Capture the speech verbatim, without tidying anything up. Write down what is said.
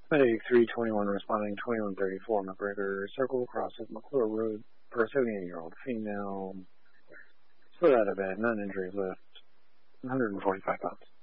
Medic three twenty-one responding twenty-one thirty-four McGregor Circle across at McClure Road for a seventy-eight-year-old female. Split out of bed, none injuries left. one hundred forty-five pounds.